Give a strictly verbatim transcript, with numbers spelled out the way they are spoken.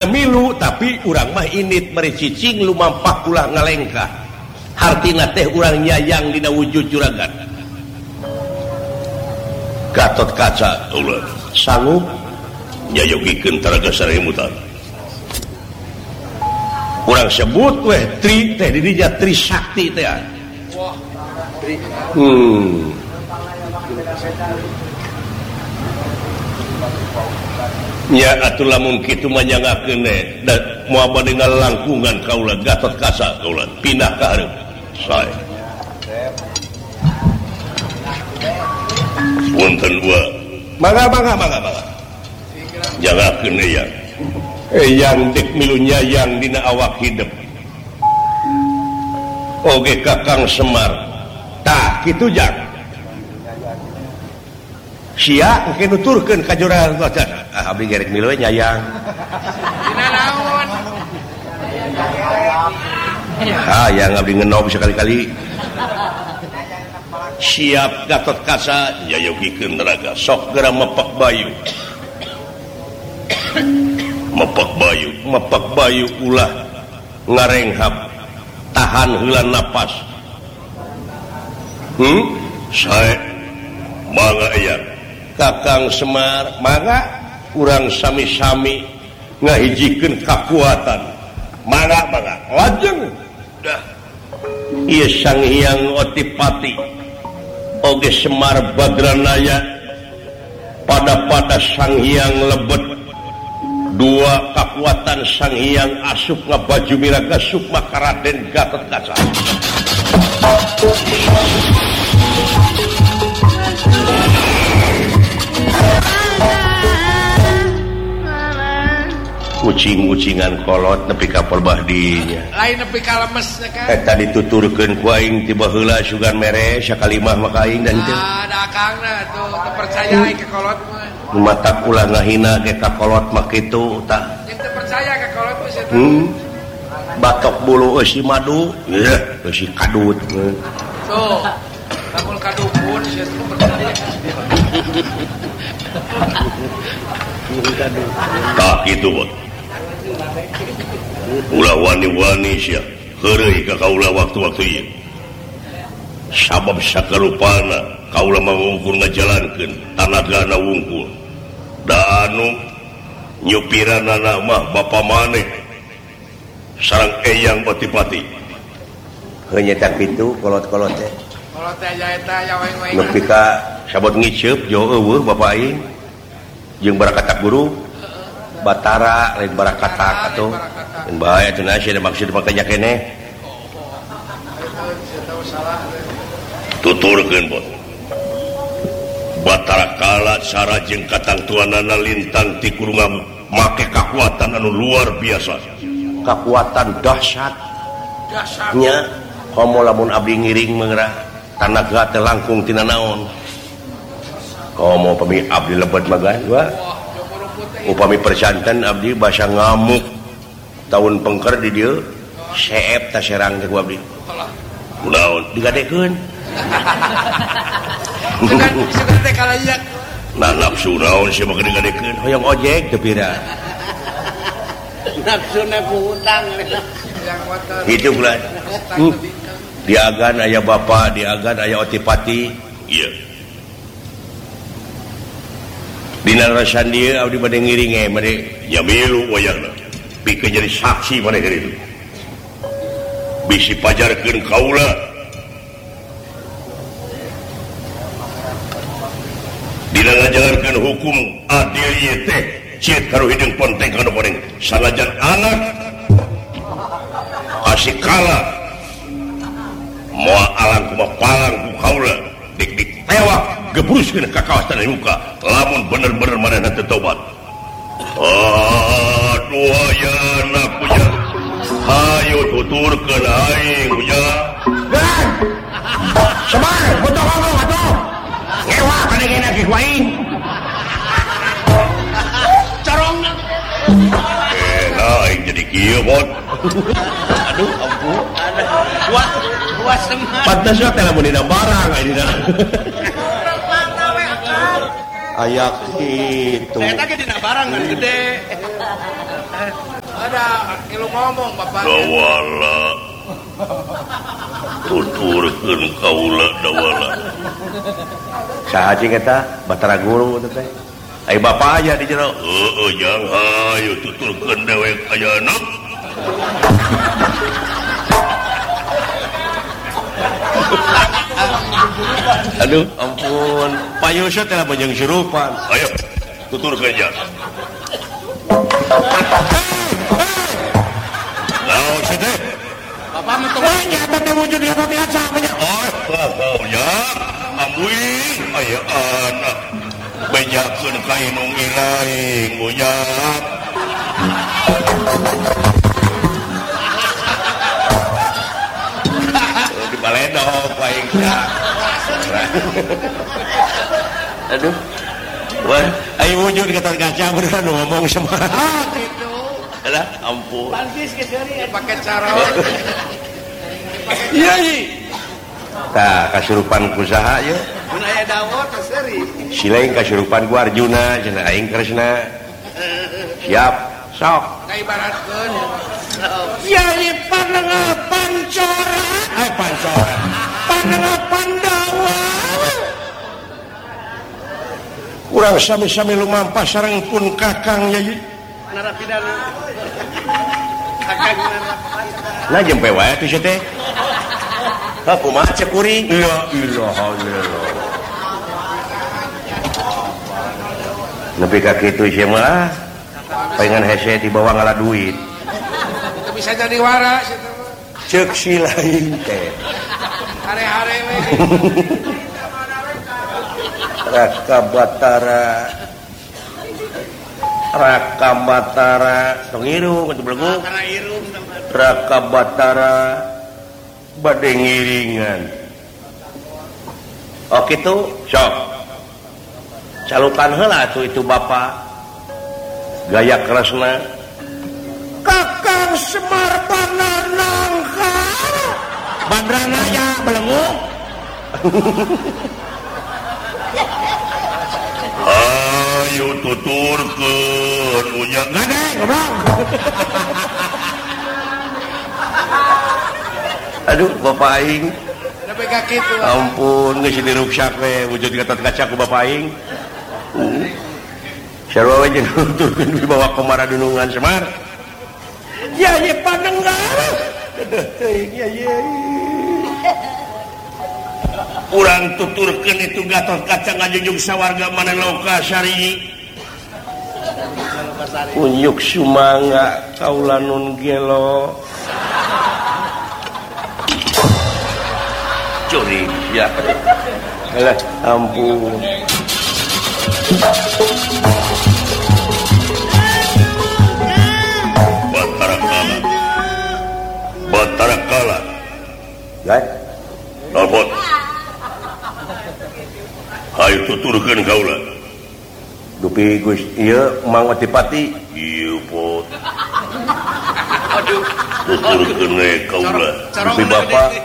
milu tapi urang mah init bari cicing lumampah ulah ngalengkah hartina teh urang nyayang dina wujud juragan. Gatot Kaca ulah sanggup nyayogikeun taraga saremutan. Urang sebut weh tri teh di dinya Trisakti teh. Wah, tri. Hmm. Ya atuh lamun kitu mah nyangakeun da moal bade ngalangkungan kaula Gatot Kaca kaula pindah ka hareup sae. Wonten dua. Mangga mangga mangga mangga. Jangakeun eyang. Eyang dek milu nyayang dina awak hidup. Oge Kakang Semar. Tah kitu jang. Sia engke nuturkeun ka juragan Kaca. Ah abdi gerek milu nyayang. Dina naon? Ah yang abdi ngenob sekali-kali. Siap Gatot Kaca nyayogikeun taraga sok geura mepek bayu. Mepek bayu, mepek bayu ulah ngarenghap tahan heula napas. Hmm? Sae mangga eyang. Kakang Semar mangga urang sami-sami ngahijikeun kakuatan. Mangga mangga lajeng. Dah. Ieu Sang Hyang Otipati oge Semar Bagranaya pada-pada Sang Hyang Lebet dua kekuatan Sang Hyang asup ngabaju miraga sukma ka Raden Gatot Kaca. Kucing-kucingan kolot nepi ka perbahdinya lain nepi ka lemes kan eta dituturkeun ku aing tiba heula sugan mere sakalimah maka aing dan teh ah da akangna tuh teu percaya aing ka kolot mah mata kula ngahina ge ka kolot mah kitu tah teu percaya ka kolot mah sia hmm batok bulu eusi madu yeuh eusi kadut tuh lamun kadukun sia teu percaya tah kitu bot ulah wani-wani sia heureuy ka kaula waktu-waktu ieu sabab sakarupana kaula mangungkur ngajalankeun tanagana wungkul da anu nyupiranana mah bapa maneh sareng eyang Otipati heuh nya tak kitu kolot-kolot teh kolot teh aya eta ya weng-weng nepi ka sabot ngiceup jo eueuh bapa aing jeung barakatak guru Batara lain barakatak atuh dan bahaya cenah sia maksud makanya keneh tuturkeun bot Batara kala cara jeung katangtuanana lintang ti kudu make kekuatan anu luar biasa kekuatan dahsyat dahsyatnya komo lamun abdi ngiring mengerah tanaga teh langkung tina naon komo pami abdi lebet magan gua upami percanten abdi basa ngamuk tahun pengker di dieu seep ta serang teh ku abdi naon digadekeun sugan teh kalayak nah nafsu naon sia mah digadekeun hoyong ojek teu pira nafsuna ku hutang hidup lah hmm. Diagan aya bapa diagan aya Otipati ieu dina rasan dieu abdi bade ngiringe bade nyamilu wayahna pikeun jadi saksi maneh kitu bisi pajarkeun kaula dina ngajalankeun hukum adil ieu teh cieut karo hideung ponteng kana ponteng sanajan anak kasih kala moal alang kumaha palang ku kaula dik dik tewak gebruskeun ka kawasan muka lamun bener-bener manehna teu tobat. Aduh ayana punya hayu tuturkeun aing punya dan Semar butuh ngomong atuh ngewa kana gena ki ku aing corongna eh nah aing jadi kieu bot aduh ampun ada kuat kuat Semar pantes teh lamun dina barang aing dina ayak itu. Saya tadi dina barang kan gede. ada ilmu ngomong Bapak. Dawala. Tuturkeun kaula dawala. Saha cing eta? Batara Guru teh teh. Ai bapa aya di jero. Heeh, jang hayu tuturkeun dewek ayeuna. Aduh, ampun. Payusna teh panjang surupan. Ayo, tuturkeun jang. Naon sih teh? Bapak mah teu Nyata teh wujud nyata teh aca nya. Oh, kau ya. Ambui aya anak. Bejakeun ka inung ilaing ujang. Di baledog paing ya. Aduh. Wah, ai wujud kata kaca beneran ngomong sama. Ah, gitu. Alah, ampun. Pantis ke seri pakai cara. Iya, iya. Tah, kasurupan kusaha ya. Mun aya dawet ke seri. Si lain kasurupan ku Arjuna, cenah aing Kresna. Siap, sok. Kaibaratkeun. Ya, ieu panengah pancora. Eh, pancora. Panengah Pandawa. Urang sami-sami lumampah sareng pun Kakang Yayi. Narapidana. Kakang narapidana. Nah jempe wae tuh teh. Ha kumaha cek kuring? La ilaha illallah. Nepi ka kitu ieu mah pengen hese di bawah ngala duit. Itu bisa jadi waras itu mah. Cek si lain teh. Hare-hare we. Raka Batara. Raka Batara tong irung atuh belegu. Karena irung tempat. Raka Batara bade ngiringan. Oh kitu, sok. Calukan heula tuh itu Bapak. Gaya Kresna. Kakang Semar Pananangka. Bandrana ya belenggu. Ayo tuturkeun ujang. Gade, goblok. Aduh, Bapak aing. Nepi ka kitu. Ampun, geus diruksak we wujud gatot kaca ku Bapak aing. Uh. Sarua we jeung nuturkeun di bawah komara dunungan Semar. Ya ye panenggar. Aduh teuing ya ye. Urang tuturkeun itu Gatot Kaca ngajunjung sawarga Maneloka Sari. Unyuk sumangga kaula nun gelo. Curi ya. Alah, ampun. Batara Kala. Batara Kala. Gat. Nalpot. Ayo tuturkeun kaula. Dupi Gus ieu Mang Otipati. Ieu pot. Aduh. Tuturkeun we kaula. Dupi Bapak